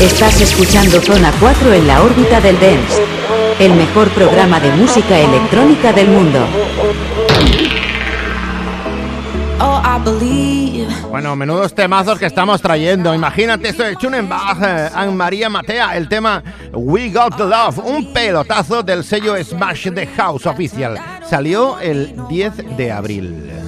Estás escuchando Zona 4 en la órbita del dance. El mejor programa de música electrónica del mundo. Bueno, menudos temazos que estamos trayendo. Imagínate esto de Schönenbach, Anne-María Matea, el tema We Got the Love, un pelotazo del sello Smash the House oficial. Salió el 10 de abril.